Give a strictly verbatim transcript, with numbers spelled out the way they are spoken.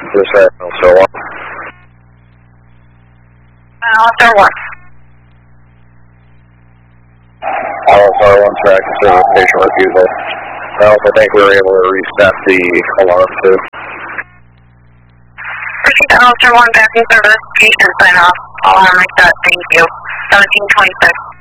This is Alistair one. Alistair one. Alistair one, track service station refusal. Well, I think we were able to reset the alarm too. Proceed to Alistair one, passing service, patient sign off. Alarm reset, thank you. seventeen twenty-six.